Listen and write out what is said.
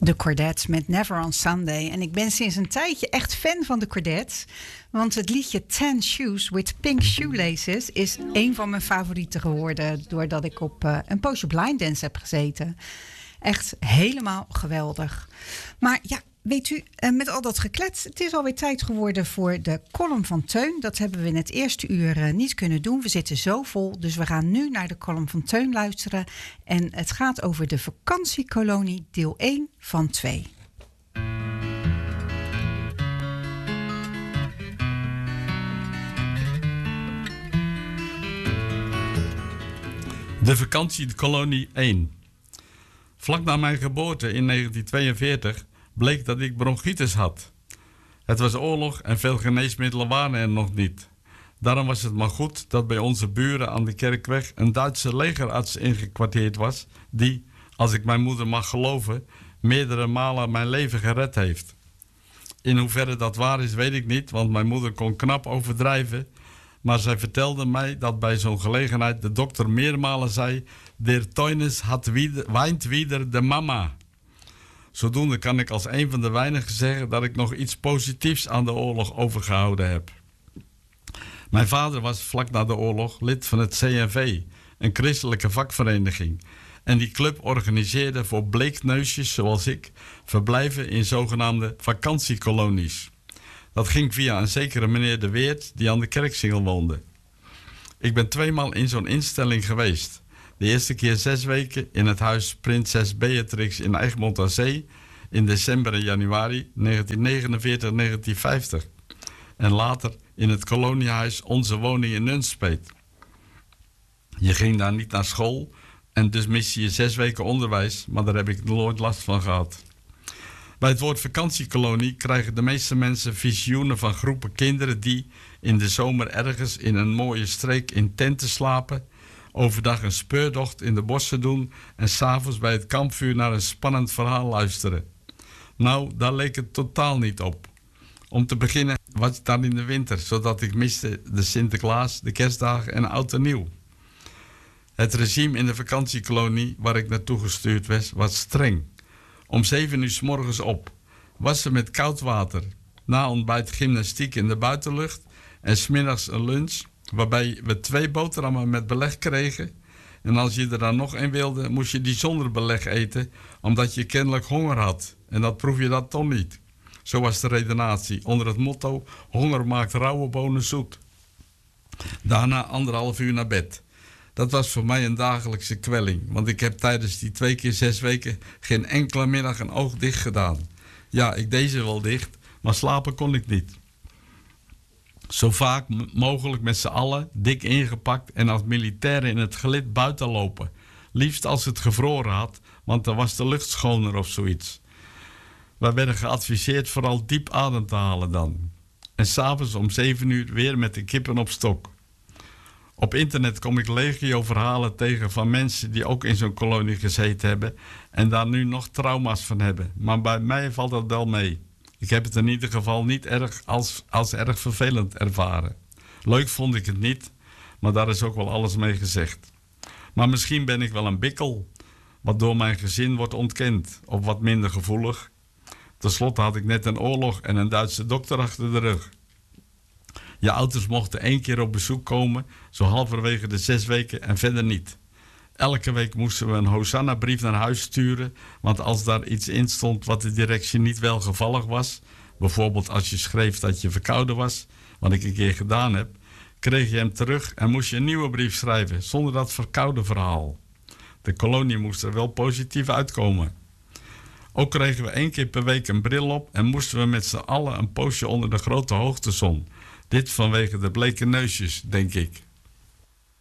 De Chordettes met Never on Sunday. En ik ben sinds een tijdje echt fan van de Chordettes. Want het liedje 10 Shoes with Pink Shoelaces is een van mijn favorieten geworden. Doordat ik op een poosje blind dance heb gezeten. Echt helemaal geweldig. Maar ja, weet u, met al dat geklets, het is alweer tijd geworden voor de column van Teun. Dat hebben we in het eerste uur niet kunnen doen. We zitten zo vol, dus we gaan nu naar de column van Teun luisteren. En het gaat over de vakantiekolonie deel 1 van 2. De vakantiekolonie 1. Vlak na mijn geboorte in 1942 bleek dat ik bronchitis had. Het was oorlog en veel geneesmiddelen waren er nog niet. Daarom was het maar goed dat bij onze buren aan de Kerkweg een Duitse legerarts ingekwartierd was die, als ik mijn moeder mag geloven, meerdere malen mijn leven gered heeft. In hoeverre dat waar is, weet ik niet, want mijn moeder kon knap overdrijven, maar zij vertelde mij dat bij zo'n gelegenheid de dokter meermalen zei: Der Teunis weint wieder de mama. Zodoende kan ik als een van de weinigen zeggen dat ik nog iets positiefs aan de oorlog overgehouden heb. Mijn vader was vlak na de oorlog lid van het CNV, een christelijke vakvereniging. En die club organiseerde voor bleekneusjes zoals ik verblijven in zogenaamde vakantiekolonies. Dat ging via een zekere meneer De Weert die aan de Kerksingel woonde. Ik ben 2 maal in zo'n instelling geweest. De eerste keer 6 weken in het huis Prinses Beatrix in Egmond aan Zee in december en januari 1949-1950. En later in het koloniehuis Onze Woning in Nunspeet. Je ging daar niet naar school en dus mis je 6 weken onderwijs, maar daar heb ik nooit last van gehad. Bij het woord vakantiekolonie krijgen de meeste mensen visioenen van groepen kinderen die in de zomer ergens in een mooie streek in tenten slapen, overdag een speurtocht in de bossen doen en 's avonds bij het kampvuur naar een spannend verhaal luisteren. Nou, daar leek het totaal niet op. Om te beginnen was ik dan in de winter, zodat ik miste de Sinterklaas, de kerstdagen en oud en nieuw. Het regime in de vakantiekolonie waar ik naartoe gestuurd was streng. Om 7 uur 's morgens op, wassen met koud water, na ontbijt gymnastiek in de buitenlucht en 's middags een lunch, waarbij we 2 boterhammen met beleg kregen. En als je er dan nog een wilde, moest je die zonder beleg eten, omdat je kennelijk honger had. En dat proef je dat toch niet. Zo was de redenatie, onder het motto: honger maakt rauwe bonen zoet. Daarna 1,5 uur naar bed. Dat was voor mij een dagelijkse kwelling, want ik heb tijdens die 2 keer 6 weken geen enkele middag een oog dicht gedaan. Ja, ik deed ze wel dicht, maar slapen kon ik niet. Zo vaak mogelijk met z'n allen, dik ingepakt en als militairen in het gelid buiten lopen. Liefst als het gevroren had, want dan was de lucht schoner of zoiets. Wij werden geadviseerd vooral diep adem te halen dan. En 's avonds om 7 uur weer met de kippen op stok. Op internet kom ik legio verhalen tegen van mensen die ook in zo'n kolonie gezeten hebben en daar nu nog trauma's van hebben. Maar bij mij valt dat wel mee. Ik heb het in ieder geval niet erg als erg vervelend ervaren. Leuk vond ik het niet, maar daar is ook wel alles mee gezegd. Maar misschien ben ik wel een bikkel, wat door mijn gezin wordt ontkend, of wat minder gevoelig. Ten slotte had ik net een oorlog en een Duitse dokter achter de rug. Je ouders mochten 1 keer op bezoek komen, zo halverwege de 6 weken en verder niet. Elke week moesten we een Hosanna-brief naar huis sturen, want als daar iets in stond wat de directie niet welgevallig was, bijvoorbeeld als je schreef dat je verkouden was, wat ik een keer gedaan heb, kreeg je hem terug en moest je een nieuwe brief schrijven, zonder dat verkouden verhaal. De kolonie moest er wel positief uitkomen. Ook kregen we 1 keer per week een bril op en moesten we met z'n allen een poosje onder de grote hoogtezon. Dit vanwege de bleke neusjes, denk ik.